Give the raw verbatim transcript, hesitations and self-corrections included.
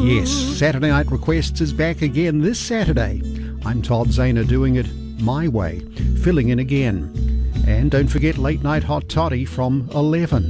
Yes, Saturday Night Requests is back again this Saturday. I'm Todd Zahner doing it my way, filling in again. And don't forget Late Night Hot Toddy from eleven.